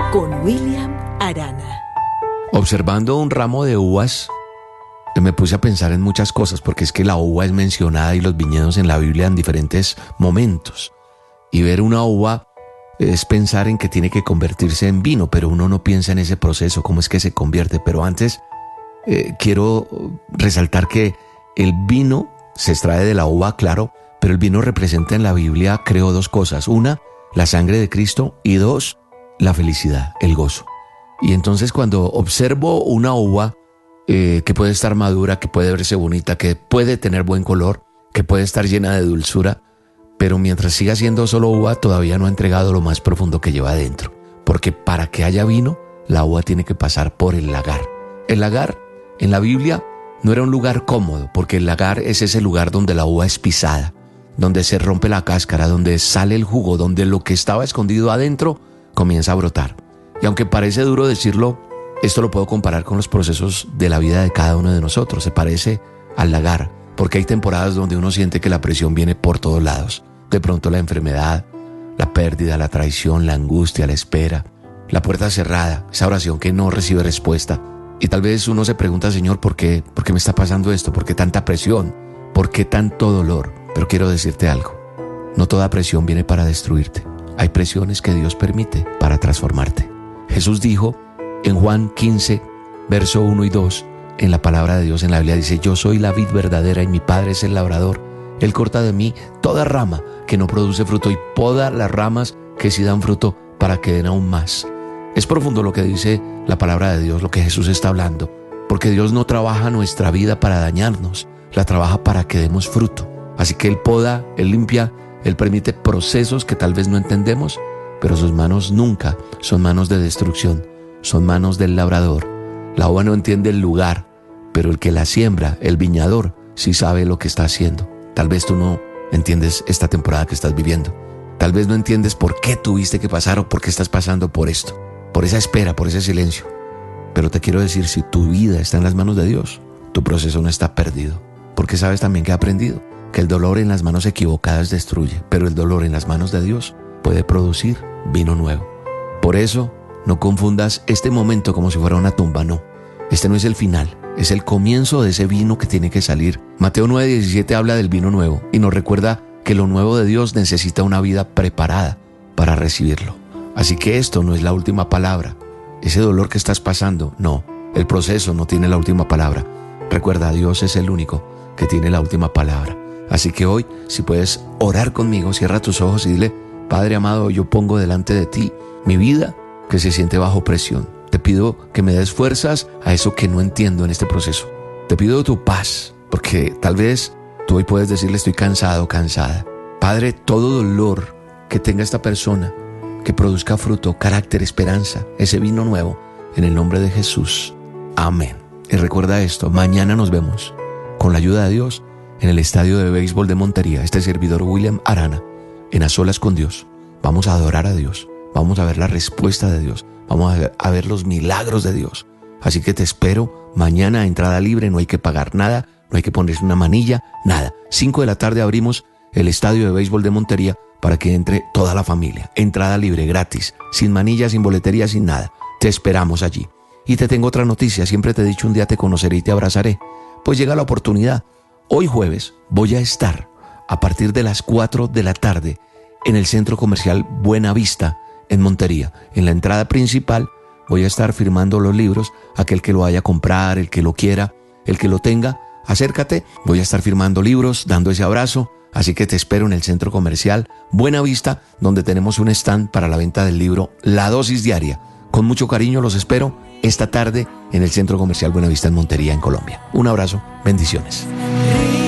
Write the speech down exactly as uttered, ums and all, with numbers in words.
con William Arana. Observando un ramo de uvas, me puse a pensar en muchas cosas, porque es que la uva es mencionada y los viñedos en la Biblia en diferentes momentos. Y ver una uva es pensar en que tiene que convertirse en vino, pero uno no piensa en ese proceso, cómo es que se convierte. Pero antes eh, quiero resaltar que el vino se extrae de la uva, claro, pero el vino representa en la Biblia, creo, dos cosas. Una, la sangre de Cristo, y dos, la felicidad, el gozo. Y entonces cuando observo una uva eh, que puede estar madura, que puede verse bonita, que puede tener buen color, que puede estar llena de dulzura, pero mientras siga siendo solo uva, todavía no ha entregado lo más profundo que lleva adentro. Porque para que haya vino, la uva tiene que pasar por el lagar. El lagar, en la Biblia, no era un lugar cómodo, porque el lagar es ese lugar donde la uva es pisada, donde se rompe la cáscara, donde sale el jugo, donde lo que estaba escondido adentro comienza a brotar. Y aunque parece duro decirlo, esto lo puedo comparar con los procesos de la vida de cada uno de nosotros. Se parece al lagar, porque hay temporadas donde uno siente que la presión viene por todos lados. De pronto la enfermedad, la pérdida, la traición, la angustia, la espera, la puerta cerrada, esa oración que no recibe respuesta. Y tal vez uno se pregunta, Señor, ¿por qué? ¿Por qué me está pasando esto? ¿Por qué tanta presión? ¿Por qué tanto dolor? Pero quiero decirte algo. No toda presión viene para destruirte. Hay presiones que Dios permite para transformarte. Jesús dijo en Juan quince, verso uno y dos, en la palabra de Dios en la Biblia dice: yo soy la vid verdadera y mi Padre es el labrador. Él corta de mí toda rama que no produce fruto y poda las ramas que sí dan fruto para que den aún más. Es profundo lo que dice la palabra de Dios, lo que Jesús está hablando, porque Dios no trabaja nuestra vida para dañarnos, la trabaja para que demos fruto. Así que Él poda, Él limpia, Él permite procesos que tal vez no entendemos, pero sus manos nunca son manos de destrucción, son manos del labrador. La uva no entiende el lugar, pero el que la siembra, el viñador, sí sabe lo que está haciendo. Tal vez tú no entiendes esta temporada que estás viviendo. Tal vez no entiendes por qué tuviste que pasar o por qué estás pasando por esto, por esa espera, por ese silencio. Pero te quiero decir, si tu vida está en las manos de Dios, tu proceso no está perdido. Porque sabes también que he aprendido que el dolor en las manos equivocadas destruye, pero el dolor en las manos de Dios puede producir vino nuevo. Por eso, no confundas este momento como si fuera una tumba, no. Este no es el final, es el comienzo de ese vino que tiene que salir. Mateo nueve diecisiete habla del vino nuevo y nos recuerda que lo nuevo de Dios necesita una vida preparada para recibirlo. Así que esto no es la última palabra. Ese dolor que estás pasando, no. El proceso no tiene la última palabra. Recuerda, Dios es el único que tiene la última palabra. Así que hoy, si puedes orar conmigo, cierra tus ojos y dile: Padre amado, yo pongo delante de ti mi vida que se siente bajo presión. Te pido que me des fuerzas a eso que no entiendo en este proceso. Te pido tu paz, porque tal vez tú hoy puedes decirle: estoy cansado, cansada. Padre, todo dolor que tenga esta persona, que produzca fruto, carácter, esperanza, ese vino nuevo, en el nombre de Jesús. Amén. Y recuerda esto, mañana nos vemos, con la ayuda de Dios, en el estadio de béisbol de Montería. Este servidor William Arana, en A Solas con Dios. Vamos a adorar a Dios, vamos a ver la respuesta de Dios, vamos a ver, a ver los milagros de Dios. Así que te espero mañana, entrada libre, no hay que pagar nada, no hay que ponerse una manilla, nada. Cinco de la tarde abrimos el estadio de béisbol de Montería para que entre toda la familia. Entrada libre, gratis, sin manilla, sin boletería, sin nada. Te esperamos allí. Y te tengo otra noticia, siempre te he dicho: un día te conoceré y te abrazaré. Pues llega la oportunidad. Hoy jueves voy a estar a partir de las cuatro de la tarde en el Centro Comercial Buena Vista en Montería. En la entrada principal voy a estar firmando los libros. Aquel que lo vaya a comprar, el que lo quiera, el que lo tenga, acércate. Voy a estar firmando libros, dando ese abrazo. Así que te espero en el Centro Comercial Buena Vista, donde tenemos un stand para la venta del libro La Dosis Diaria. Con mucho cariño los espero esta tarde en el Centro Comercial Buena Vista en Montería, en Colombia. Un abrazo, bendiciones.